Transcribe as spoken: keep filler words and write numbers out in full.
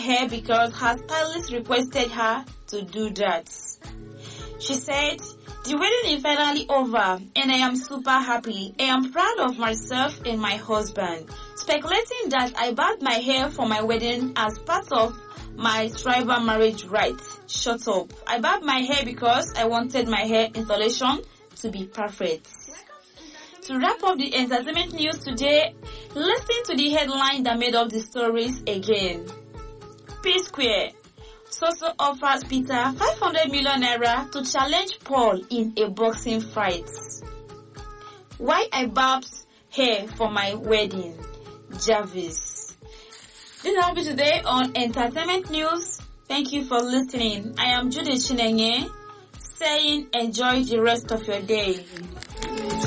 hair because her stylist requested her to do that. She said, "The wedding is finally over and I am super happy. I am proud of myself and my husband. Speculating that I barbed my hair for my wedding as part of my tribal marriage rite. Shut up. I barbed my hair because I wanted my hair installation to be perfect." To wrap up the entertainment news today, listen to the headline that made up the stories again. P Square. Soso offers Peter five hundred million naira to challenge Paul in a boxing fight. Why I barbed hair for my wedding. Jarvis. This will be today on Entertainment News. Thank you for listening. I am Judith Chinenye saying enjoy the rest of your day.